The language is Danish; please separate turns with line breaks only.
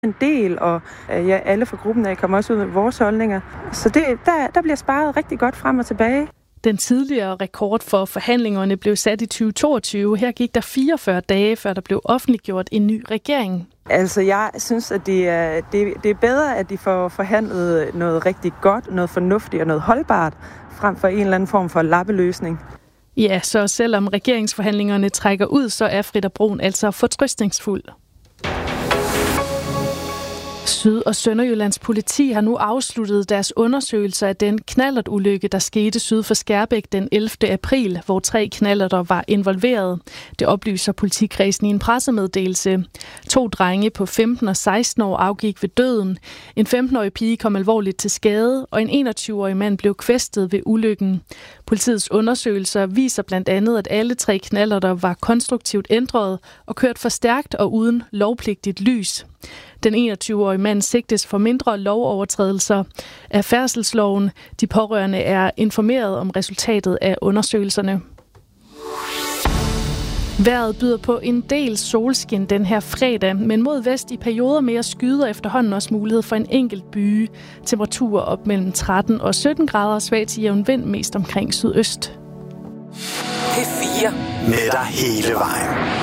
en del, og alle fra gruppen af kommer også ud med vores holdninger. Så der bliver sparet rigtig godt frem og tilbage.
Den tidligere rekord for forhandlingerne blev sat i 2022. Her gik der 44 dage, før der blev offentliggjort en ny regering.
Altså, jeg synes, at det er bedre, at de får forhandlet noget rigtig godt, noget fornuftigt og noget holdbart, frem for en eller anden form for lappeløsning.
Ja, så selvom regeringsforhandlingerne trækker ud, så er Frida Brun altså fortrøstningsfuld. Syd- og Sønderjyllands politi har nu afsluttet deres undersøgelser af den knallertulykke, der skete syd for Skærbæk den 11. april, hvor 3 knallerter var involveret. Det oplyser politikredsen i en pressemeddelelse. 2 drenge på 15 og 16 år afgik ved døden. En 15-årig pige kom alvorligt til skade, og en 21-årig mand blev kvæstet ved ulykken. Politiets undersøgelser viser blandt andet, at alle 3 knallerter var konstruktivt ændret og kørt for stærkt og uden lovpligtigt lys. Den 21-årige mand sigtes for mindre lovovertrædelser af færdselsloven. De pårørende er informeret om resultatet af undersøgelserne. Vejret byder på en del solskin den her fredag, men mod vest i perioder mere skyder efterhånden også mulighed for en enkelt byge. Temperaturer op mellem 13 og 17 grader, svag til jævn vind mest omkring sydøst.
P4 med dig hele vejen.